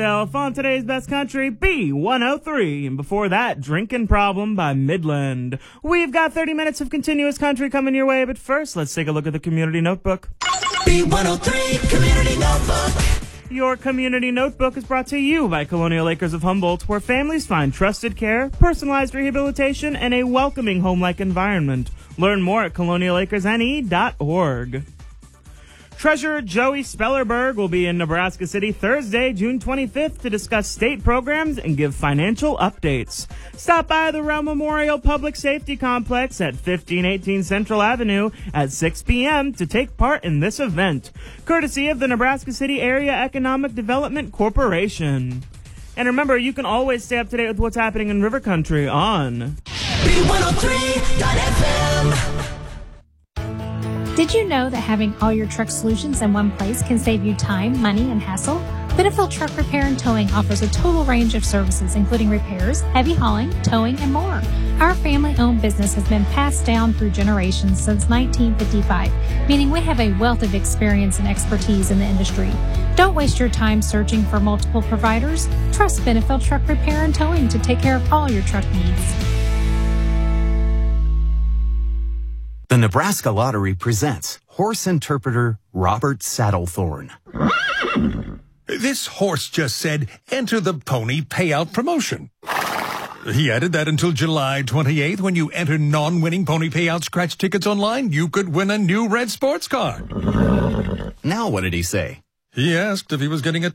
On today's Best Country, B103. And before that, Drinking Problem by Midland. We've got 30 minutes of continuous country coming your way, but first, let's take a look at the Community Notebook. B103 Community Notebook. Your Community Notebook is brought to you by Colonial Acres of Humboldt, where families find trusted care, personalized rehabilitation, and a welcoming home-like environment. Learn more at colonialacresne.org. Treasurer Joey Spellerberg will be in Nebraska City Thursday, June 25th to discuss state programs and give financial updates. Stop by the Rell Memorial Public Safety Complex at 1518 Central Avenue at 6 p.m. to take part in this event, courtesy of the Nebraska City Area Economic Development Corporation. And remember, you can always stay up to date with what's happening in River Country on B103.fm. Did you know that having all your truck solutions in one place can save you time, money, and hassle? Benefield Truck Repair and Towing offers a total range of services, including repairs, heavy hauling, towing, and more. Our family-owned business has been passed down through generations since 1955, meaning we have a wealth of experience and expertise in the industry. Don't waste your time searching for multiple providers. Trust Benefield Truck Repair and Towing to take care of all your truck needs. The Nebraska Lottery presents horse interpreter Robert Saddlethorn. This horse just said, enter the pony payout promotion. He added that until July 28th, when you enter non-winning pony payout scratch tickets online, you could win a new red sports car. Now what did he say? He asked if he was getting a